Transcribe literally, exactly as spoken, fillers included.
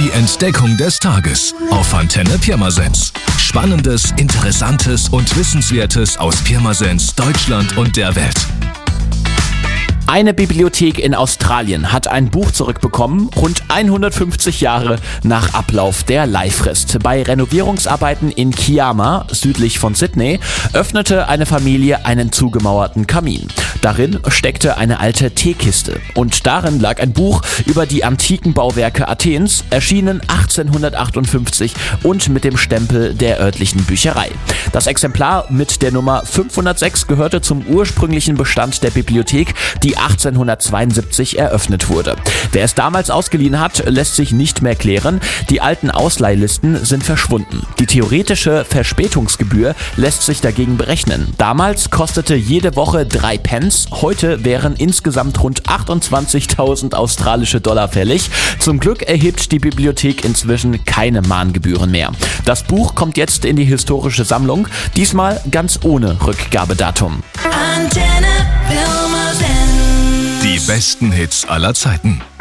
Die Entdeckung des Tages auf Antenne Pirmasens. Spannendes, Interessantes und Wissenswertes aus Pirmasens, Deutschland und der Welt. Eine Bibliothek in Australien hat ein Buch zurückbekommen, rund hundertfünfzig Jahre nach Ablauf der Leihfrist. Bei Renovierungsarbeiten in Kiama, südlich von Sydney, öffnete eine Familie einen zugemauerten Kamin. Darin steckte eine alte Teekiste und darin lag ein Buch über die antiken Bauwerke Athens, erschienen achtzehnhundertachtundfünfzig und mit dem Stempel der örtlichen Bücherei. Das Exemplar mit der Nummer fünfhundertsechs gehörte zum ursprünglichen Bestand der Bibliothek, die achtzehnhundertzweiundsiebzig eröffnet wurde. Wer es damals ausgeliehen hat, lässt sich nicht mehr klären. Die alten Ausleihlisten sind verschwunden. Die theoretische Verspätungsgebühr lässt sich dagegen berechnen. Damals kostete jede Woche drei Pence, heute wären insgesamt rund achtundzwanzigtausend australische Dollar fällig. Zum Glück erhebt die Bibliothek inzwischen keine Mahngebühren mehr. Das Buch kommt jetzt in die historische Sammlung, diesmal ganz ohne Rückgabedatum. Die besten Hits aller Zeiten.